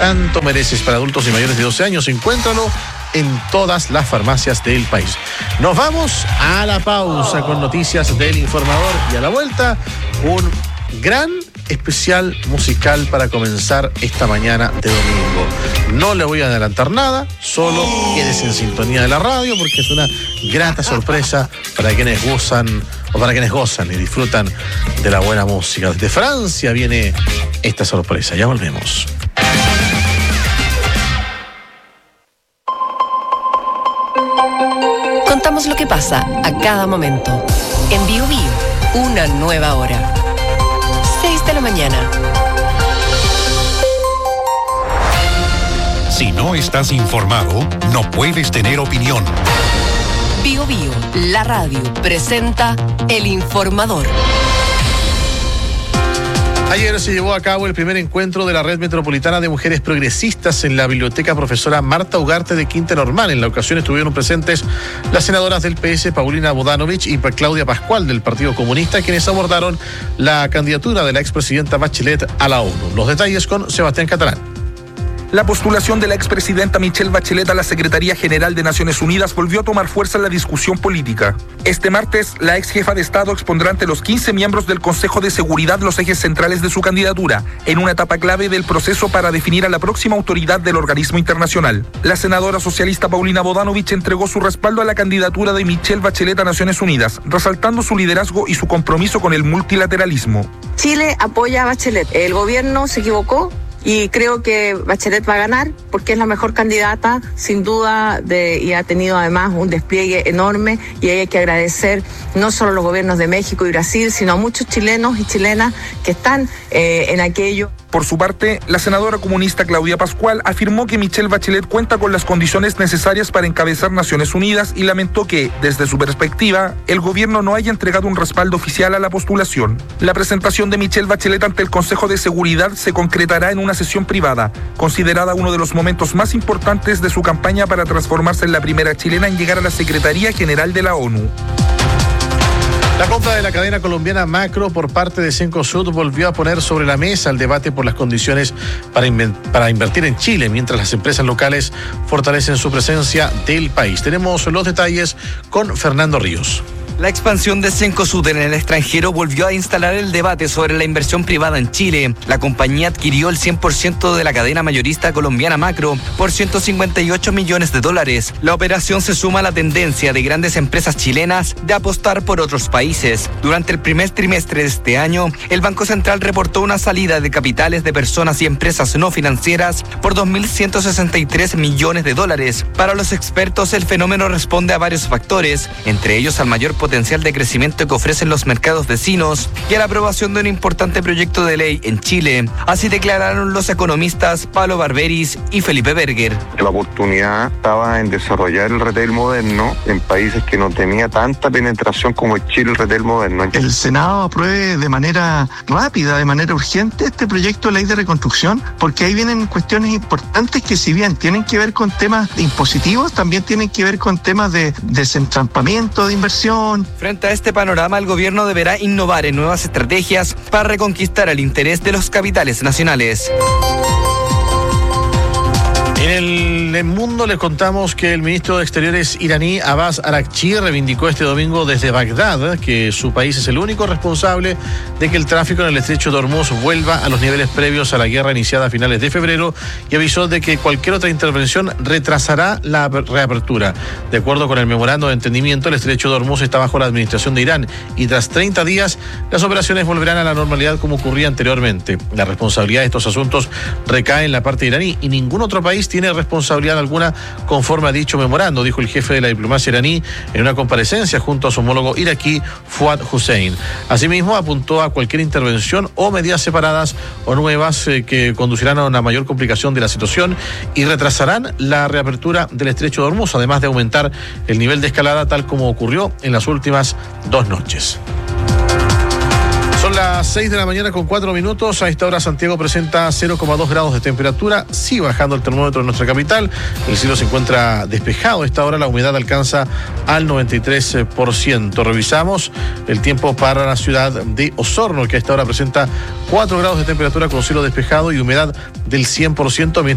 tanto mereces para adultos y mayores de 12 años. Encuéntralo en todas las farmacias del país. Nos vamos a la pausa con noticias del Informador y a la vuelta un gran especial musical para comenzar esta mañana de domingo. No le voy a adelantar nada, solo quédese en sintonía de la radio porque es una grata sorpresa para quienes gozan y disfrutan de la buena música. Desde Francia viene esta sorpresa. Ya volvemos. Contamos lo que pasa a cada momento. En Bio Bio, una nueva hora. 6 de la mañana. Si no estás informado, no puedes tener opinión. Bio Bio, la radio, presenta El Informador. Ayer se llevó a cabo el primer encuentro de la Red Metropolitana de Mujeres Progresistas en la Biblioteca Profesora Marta Ugarte de Quinta Normal. En la ocasión estuvieron presentes las senadoras del PS, Paulina Bodanovich y Claudia Pascual del Partido Comunista, quienes abordaron la candidatura de la expresidenta Bachelet a la ONU. Los detalles con Sebastián Catalán. La postulación de la expresidenta Michelle Bachelet a la Secretaría General de Naciones Unidas volvió a tomar fuerza en la discusión política. Este martes, la ex jefa de Estado expondrá ante los 15 miembros del Consejo de Seguridad los ejes centrales de su candidatura, en una etapa clave del proceso para definir a la próxima autoridad del organismo internacional. La senadora socialista Paulina Bodanovich entregó su respaldo a la candidatura de Michelle Bachelet a Naciones Unidas, resaltando su liderazgo y su compromiso con el multilateralismo. Chile apoya a Bachelet. El gobierno se equivocó. Y creo que Bachelet va a ganar porque es la mejor candidata, sin duda, y ha tenido además un despliegue enorme y hay que agradecer no solo a los gobiernos de México y Brasil, sino a muchos chilenos y chilenas que están en aquello. Por su parte, la senadora comunista Claudia Pascual afirmó que Michelle Bachelet cuenta con las condiciones necesarias para encabezar Naciones Unidas y lamentó que, desde su perspectiva, el gobierno no haya entregado un respaldo oficial a la postulación. La presentación de Michelle Bachelet ante el Consejo de Seguridad se concretará en una sesión privada, considerada uno de los momentos más importantes de su campaña para transformarse en la primera chilena en llegar a la Secretaría General de la ONU. La compra de la cadena colombiana Macro por parte de Cencosud volvió a poner sobre la mesa el debate por las condiciones para invertir en Chile, mientras las empresas locales fortalecen su presencia del país. Tenemos los detalles con Fernando Ríos. La expansión de Cencosud en el extranjero volvió a instalar el debate sobre la inversión privada en Chile. La compañía adquirió el 100% de la cadena mayorista colombiana Macro por $158 millones. La operación se suma a la tendencia de grandes empresas chilenas de apostar por otros países. Durante el primer trimestre de este año, el Banco Central reportó una salida de capitales de personas y empresas no financieras por $2.163 millones. Para los expertos, el fenómeno responde a varios factores, entre ellos al mayor potencial de crecimiento que ofrecen los mercados vecinos y a la aprobación de un importante proyecto de ley en Chile. Así declararon los economistas Pablo Barberis y Felipe Berger. La oportunidad estaba en desarrollar el retail moderno en países que no tenía tanta penetración como Chile el retail moderno. El Senado apruebe de manera rápida, de manera urgente este proyecto de ley de reconstrucción, porque ahí vienen cuestiones importantes que, si bien tienen que ver con temas impositivos, también tienen que ver con temas de desentrampamiento de inversión. Frente a este panorama, el gobierno deberá innovar en nuevas estrategias para reconquistar el interés de los capitales nacionales. En el mundo les contamos que el ministro de Exteriores iraní Abbas Araghchi reivindicó este domingo desde Bagdad que su país es el único responsable de que el tráfico en el estrecho de Hormuz vuelva a los niveles previos a la guerra iniciada a finales de febrero y avisó de que cualquier otra intervención retrasará la reapertura. De acuerdo con el memorando de entendimiento, el estrecho de Hormuz está bajo la administración de Irán y tras 30 días las operaciones volverán a la normalidad como ocurría anteriormente. La responsabilidad de estos asuntos recae en la parte iraní y ningún otro país tiene responsabilidad alguna conforme a dicho memorando, dijo el jefe de la diplomacia iraní en una comparecencia junto a su homólogo iraquí Fuad Hussein. Asimismo, apuntó a cualquier intervención o medidas separadas o nuevas que conducirán a una mayor complicación de la situación y retrasarán la reapertura del estrecho de Hormuz, además de aumentar el nivel de escalada tal como ocurrió en las últimas 2 noches. Son las 6 de la mañana con 4 minutos. A esta hora Santiago presenta 0,2 grados de temperatura. Sigue bajando el termómetro en nuestra capital. El cielo se encuentra despejado. A esta hora la humedad alcanza al 93%. Revisamos el tiempo para la ciudad de Osorno, que a esta hora presenta 4 grados de temperatura con cielo despejado y humedad del 100%.